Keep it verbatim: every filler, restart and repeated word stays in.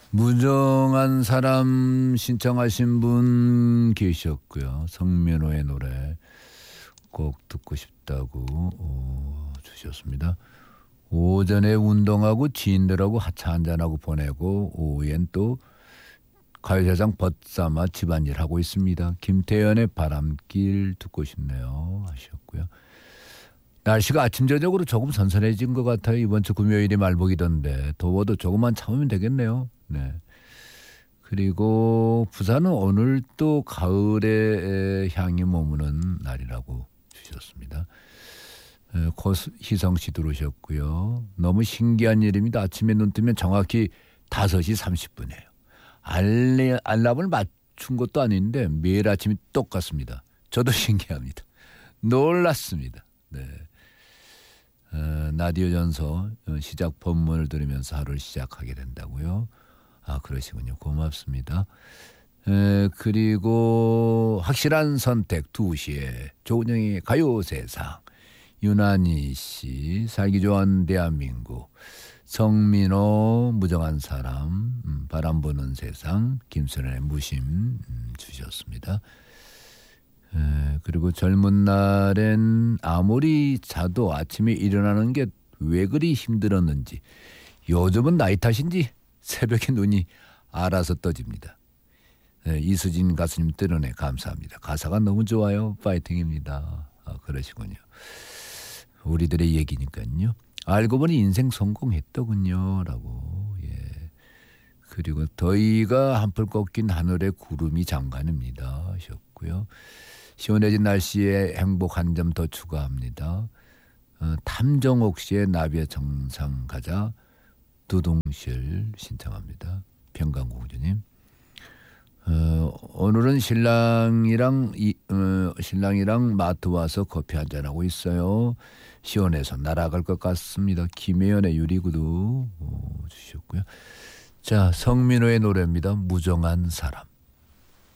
무정한 사람 신청하신 분 계셨고요. 성민호의 노래 꼭 듣고 싶다고 어, 주셨습니다. 오전에 운동하고 지인들하고 하차 한잔하고 보내고 오후엔 또 가요사장 벗삼아 집안일 하고 있습니다. 김태연의 바람길 듣고 싶네요 하셨고요. 날씨가 아침 저녁으로 조금 선선해진 것 같아요. 이번 주 금요일이 말복이던데 더워도 조금만 참으면 되겠네요. 네. 그리고 부산은 오늘 또 가을의 향이 머무는 날이라고 주셨습니다. 고희성 씨 들어오셨고요. 너무 신기한 일입니다. 아침에 눈 뜨면 정확히 다섯 시 삼십 분이에요. 알레, 알람을 맞춘 것도 아닌데 매일 아침이 똑같습니다. 저도 신기합니다. 놀랐습니다. 네. 어, 라디오 전서 시작 본문을 들으면서 하루를 시작하게 된다고요. 아 그러시군요. 고맙습니다. 에, 그리고 확실한 선택 두 시에 조은영의 가요세상, 유난히 씨 살기 좋은 대한민국, 성민호 무정한 사람, 음, 바람 부는 세상, 김선현의 무심 음, 주셨습니다. 에, 그리고 젊은 날엔 아무리 자도 아침에 일어나는 게 왜 그리 힘들었는지 요즘은 나이 탓인지 새벽에 눈이 알아서 떠집니다. 에, 이수진 가수님 뜨는애 감사합니다. 가사가 너무 좋아요. 파이팅입니다. 아, 그러시군요. 우리들의 얘기니까요. 알고 보니 인생 성공했더군요 라고. 예. 그리고 더위가 한풀 꺾인 하늘에 구름이 장관입니다 하셨고요. 시원해진 날씨에 행복 한 점 더 추가합니다. 어, 탐정옥 씨의 나비의 정상 가자 두둥실 신청합니다. 평강공주님. 어, 오늘은 신랑이랑 이, 어, 신랑이랑 마트 와서 커피 한잔하고 있어요. 시원해서 날아갈 것 같습니다. 김혜연의 유리구두 어, 주셨고요. 자, 성민호의 노래입니다. 무정한 사람.